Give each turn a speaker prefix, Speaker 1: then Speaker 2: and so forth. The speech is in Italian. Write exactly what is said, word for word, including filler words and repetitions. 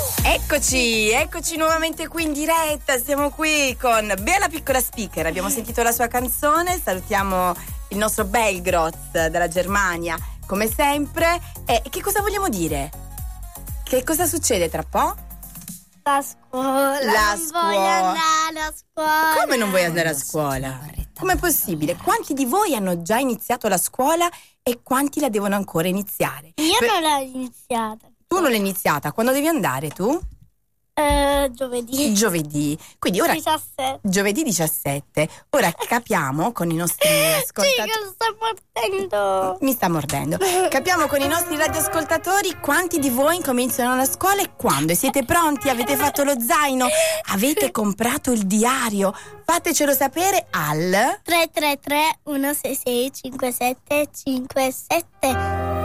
Speaker 1: Eccoci, eccoci nuovamente qui in diretta. Siamo qui con Bea la piccola speaker. Abbiamo sentito la sua canzone. Salutiamo il nostro Belgrod dalla Germania, come sempre. E che cosa vogliamo dire? Che cosa succede tra po'?
Speaker 2: La scuola.
Speaker 1: La
Speaker 2: non
Speaker 1: scuola.
Speaker 2: voglio andare a scuola.
Speaker 1: Come non vuoi andare a scuola? Com'è possibile? Quanti di voi hanno già iniziato la scuola e quanti la devono ancora iniziare?
Speaker 2: Io
Speaker 1: Per-
Speaker 2: non l'ho iniziata.
Speaker 1: Tu non l'hai iniziata. Quando devi andare tu?
Speaker 2: Eh, giovedì.
Speaker 1: Giovedì. Quindi ora
Speaker 2: diciassette.
Speaker 1: giovedì diciassette. Ora capiamo con i nostri ascoltatori.
Speaker 2: Sì, che sto mordendo.
Speaker 1: Mi sta mordendo. Capiamo con i nostri radioascoltatori quanti di voi incominciano la scuola e quando. E siete pronti? Avete fatto lo zaino? Avete comprato il diario? Fatecelo sapere al
Speaker 2: tre tre tre uno sei sei cinque sette cinque sette.